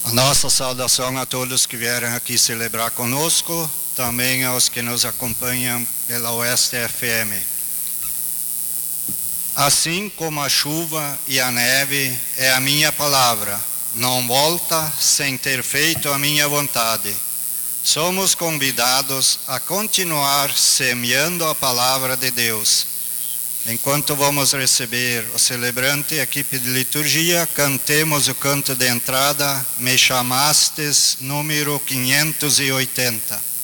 A nossa saudação a todos que vieram aqui celebrar conosco, também aos que nos acompanham pela Oeste FM. Assim como a chuva e a neve é a minha palavra, não volta sem ter feito a minha vontade. Somos convidados a continuar semeando a palavra de Deus. Enquanto vamos receber o celebrante e a equipe de liturgia, cantemos o canto de entrada, Me Chamastes, número 580.